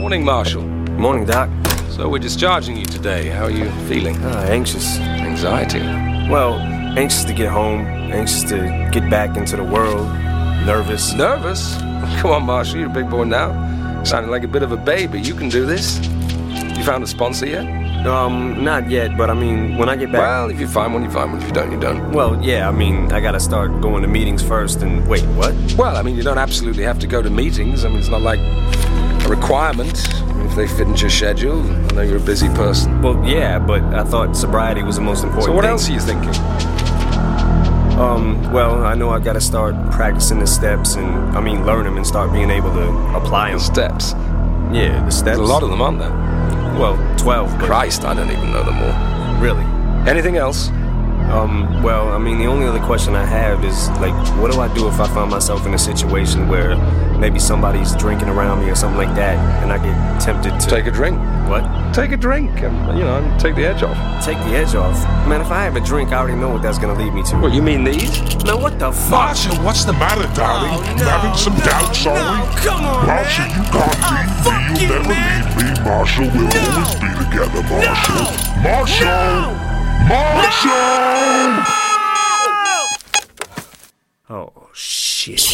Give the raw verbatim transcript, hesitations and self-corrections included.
Morning, Marshal. Morning, Doc. So we're discharging you today. How are you feeling? Uh, anxious. Anxiety? Well, anxious to get home, anxious to get back into the world, nervous. Nervous? Come on, Marshal, you're a big boy now. Sounding like a bit of a baby. You can do this. You found a sponsor yet? Um, not yet, but I mean, when I get back... Well, if you find one, you find one. If you don't, you don't. Well, yeah, I mean, I gotta start going to meetings first and... Wait, what? Well, I mean, you don't absolutely have to go to meetings. I mean, it's not like a requirement. If they fit into your schedule, I know you're a busy person. Well, yeah, but I thought sobriety was the most important So what thing. else are you thinking? Um, well, I know I gotta start practicing the steps and, I mean, learn them and start being able to apply them. The steps? Yeah, the steps. There's a lot of them, aren't there? Well, twelve. But Christ, I don't even know them all. really? Anything else? Um, well, I mean, the only other question I have is, like, what do I do if I find myself in a situation where maybe somebody's drinking around me or something like that, and I get tempted to... Take a drink. What? Take a drink and, you know, take the edge off. Take the edge off? Man, if I have a drink, I already know what that's gonna lead me to. What, you mean these? Man, what the fuck? Marshall, what's the matter, darling? Oh, you no, having some no, doubts, are no, we? come on, Marshall, man. you can't Oh, leave fuck me. You'll you, never man. leave me, Marshall. We'll No. always be together, Marshall. No. Marshall! No. Marshall! Oh, shit.